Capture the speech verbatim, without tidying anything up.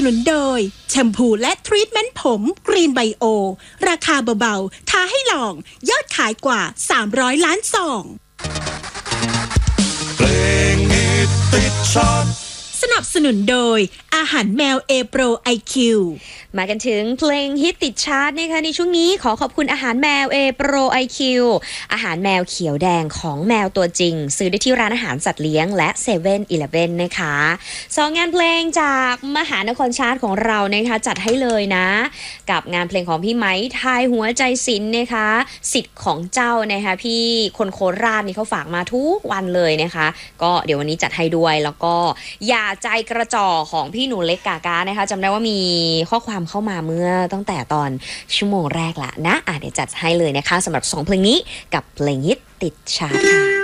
นุนโดยแชมพูและทรีทเมนต์ผมกรีนไบโอราคาเบาๆท้าให้ลองยอดขายกว่าสามร้อยล้านซองเพลงฮิตติดชาร์ตสนับสนุนโดยอาหารแมว A Pro ไอ คิวมากันถึงเพลงฮิตติดชาร์ตนะคะในช่วงนี้ขอขอบคุณอาหารแมว A Pro ไอ คิว อาหารแมวเขียวแดงของแมวตัวจริงซื้อได้ที่ร้านอาหารสัตว์เลี้ยงและ เซเว่น อีเลฟเว่น นะคะสองงานเพลงจากมหานครชาร์ตของเรานะคะจัดให้เลยนะกับงานเพลงของพี่ไม้ทายหัวใจศิลป์นะคะสิทธิ์ของเจ้านะคะพี่คนโคราชนี่เขาฝากมาทุกวันเลยนะคะก็เดี๋ยววันนี้จัดให้ด้วยแล้วก็อย่าใจกระจอกของพี่หนูเล็กกากานะคะจำได้ว่ามีข้อความเข้ามาเมื่อตั้งแต่ตอนชั่วโมงแรกละนะอ่ะเดี๋ยวจัดให้เลยนะคะสำหรับสองเพลงนี้กับเพลงฮิตติดชาร์ตค่ะ